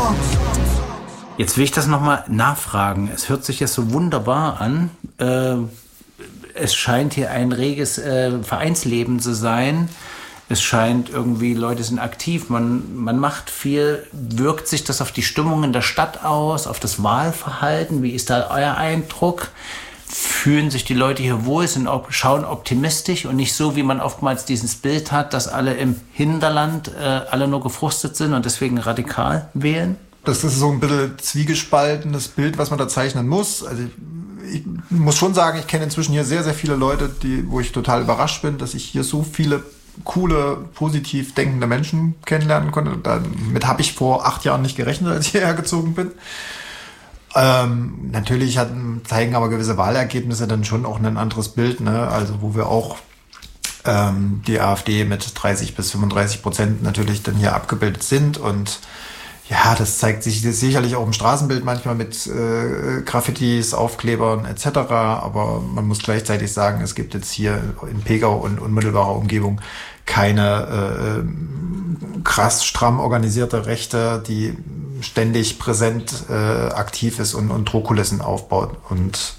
Jetzt will ich das nochmal nachfragen. Es hört sich jetzt so wunderbar an. Es scheint hier ein reges Vereinsleben zu sein. Es scheint irgendwie, Leute sind aktiv, man macht viel. Wirkt sich das auf die Stimmung in der Stadt aus, auf das Wahlverhalten? Wie ist da euer Eindruck? Fühlen sich die Leute hier wohl, schauen optimistisch und nicht so, wie man oftmals dieses Bild hat, dass alle im Hinterland alle nur gefrustet sind und deswegen radikal wählen? Das ist so ein bisschen zwiegespaltenes Bild, was man da zeichnen muss. Also ich muss schon sagen, ich kenne inzwischen hier sehr, sehr viele Leute, wo ich total überrascht bin, dass ich hier so viele coole, positiv denkende Menschen kennenlernen konnte. Damit habe ich vor 8 Jahren nicht gerechnet, als ich hierher gezogen bin. Natürlich zeigen aber gewisse Wahlergebnisse dann schon auch ein anderes Bild, ne? Also wo wir auch die AfD mit 30-35% natürlich dann hier abgebildet sind und ja, das zeigt sich sicherlich auch im Straßenbild manchmal mit Graffitis, Aufklebern etc. Aber man muss gleichzeitig sagen, es gibt jetzt hier in Pegau und unmittelbarer Umgebung keine krass stramm organisierte Rechte, die ständig präsent aktiv ist und Drohkulissen aufbaut. Und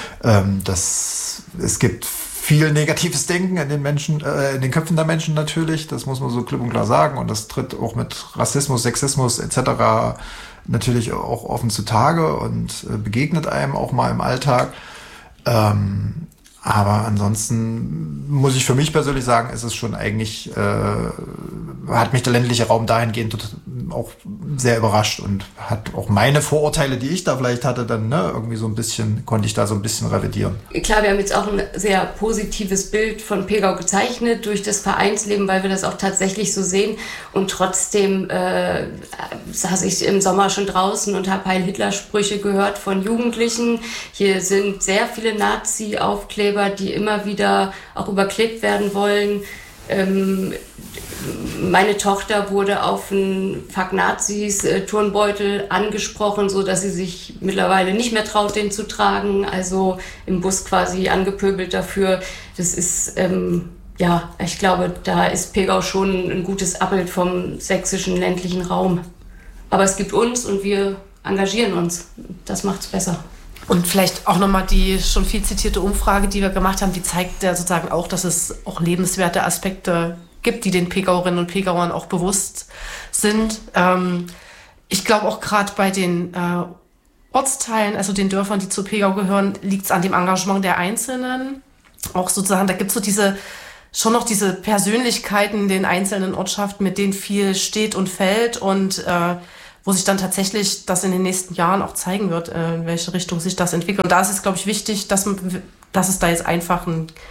es gibt viel negatives Denken in den Köpfen der Menschen natürlich, das muss man so klipp und klar sagen, und das tritt auch mit Rassismus, Sexismus etc. natürlich auch offen zutage und begegnet einem auch mal im Alltag. Aber ansonsten muss ich für mich persönlich sagen, ist es schon eigentlich, hat mich der ländliche Raum dahingehend auch sehr überrascht und hat auch meine Vorurteile, die ich da vielleicht hatte, dann irgendwie so ein bisschen, konnte ich da so ein bisschen revidieren. Klar, wir haben jetzt auch ein sehr positives Bild von Pegau gezeichnet durch das Vereinsleben, weil wir das auch tatsächlich so sehen. Und trotzdem saß ich im Sommer schon draußen und habe Heil-Hitler-Sprüche gehört von Jugendlichen. Hier sind sehr viele Nazi-Aufkleber, die immer wieder auch überklebt werden wollen. Meine Tochter wurde auf einen Fuck Nazis Turnbeutel angesprochen, so dass sie sich mittlerweile nicht mehr traut, den zu tragen. Also im Bus quasi angepöbelt dafür. Das ist, ich glaube, da ist Pegau schon ein gutes Abbild vom sächsischen ländlichen Raum. Aber es gibt uns und wir engagieren uns. Das macht's besser. Und vielleicht auch nochmal die schon viel zitierte Umfrage, die wir gemacht haben, die zeigt ja sozusagen auch, dass es auch lebenswerte Aspekte gibt, die den Pegauerinnen und Pegauern auch bewusst sind. Ich glaube auch gerade bei den Ortsteilen, also den Dörfern, die zu Pegau gehören, liegt es an dem Engagement der Einzelnen. Auch sozusagen, da gibt es so schon noch diese Persönlichkeiten in den einzelnen Ortschaften, mit denen viel steht und fällt und wo sich dann tatsächlich das in den nächsten Jahren auch zeigen wird, in welche Richtung sich das entwickelt. Und da ist es, glaube ich, wichtig, dass es da jetzt einfach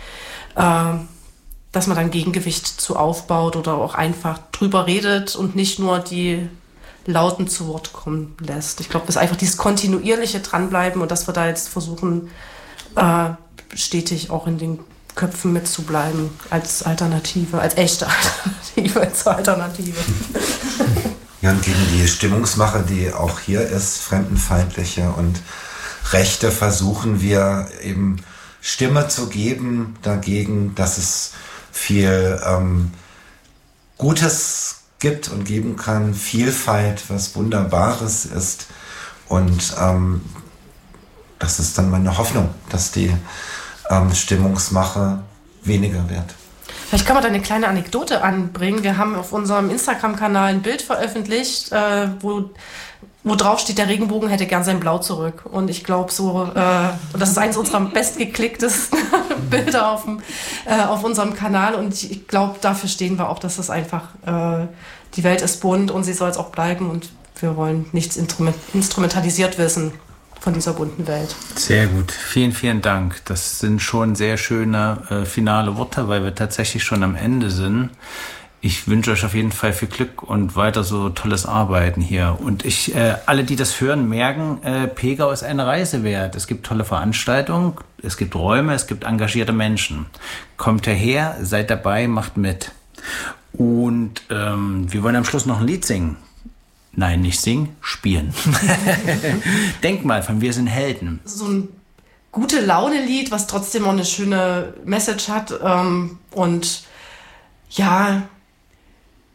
dass man dann Gegengewicht zu aufbaut oder auch einfach drüber redet und nicht nur die Lauten zu Wort kommen lässt. Ich glaube, es ist einfach dieses kontinuierliche Dranbleiben und dass wir da jetzt versuchen, stetig auch in den Köpfen mitzubleiben als Alternative, als echte Alternative zur Alternative. Ja, und gegen die Stimmungsmache, die auch hier ist, fremdenfeindliche und Rechte, versuchen wir eben Stimme zu geben dagegen, dass es viel Gutes gibt und geben kann, Vielfalt, was Wunderbares ist. Und das ist dann meine Hoffnung, dass die Stimmungsmache weniger wird. Vielleicht kann man da eine kleine Anekdote anbringen. Wir haben auf unserem Instagram-Kanal ein Bild veröffentlicht, wo drauf steht, der Regenbogen hätte gern sein Blau zurück. Und ich glaube und das ist eines unserer bestgeklicktesten Bilder auf unserem Kanal. Und ich glaube, dafür stehen wir auch, dass es einfach, die Welt ist bunt und sie soll es auch bleiben. Und wir wollen nichts instrumentalisiert wissen von dieser bunten Welt. Sehr gut. Vielen, vielen Dank. Das sind schon sehr schöne finale Worte, weil wir tatsächlich schon am Ende sind. Ich wünsche euch auf jeden Fall viel Glück und weiter so tolles Arbeiten hier. Und alle, die das hören, merken, Pegau ist eine Reise wert. Es gibt tolle Veranstaltungen, es gibt Räume, es gibt engagierte Menschen. Kommt her, seid dabei, macht mit. Und wir wollen am Schluss noch ein Lied singen. Nein, nicht singen, spielen. Denkmal von Wir sind Helden. So ein gute Laune-Lied, was trotzdem auch eine schöne Message hat. Und ja,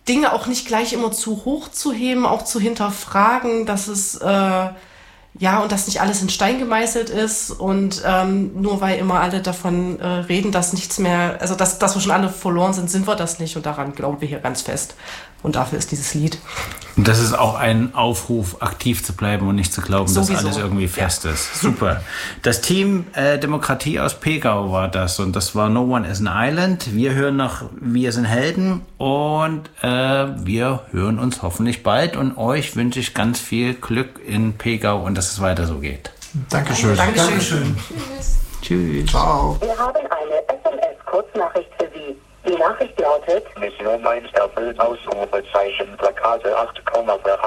Dinge auch nicht gleich immer zu hoch zu heben, auch zu hinterfragen, dass es und dass nicht alles in Stein gemeißelt ist und nur weil immer alle davon reden, dass nichts mehr, also dass wir schon alle verloren sind wir das nicht und daran glauben wir hier ganz fest. Und dafür ist dieses Lied. Und das ist auch ein Aufruf, aktiv zu bleiben und nicht zu glauben, Sowieso. dass alles irgendwie fest ist. Super. Das Team Demokratie aus Pegau war das und das war No One is an Island. Wir hören noch Wir sind Helden und wir hören uns hoffentlich bald und euch wünsche ich ganz viel Glück in Pegau und dass es weiter so geht. Dankeschön. Dankeschön. Tschüss. Ciao. Wir haben eine SMS-Kurznachricht für Sie. Die Nachricht lautet: Mission 1 erfüllt, Ausrufezeichen, Plakate 8,3.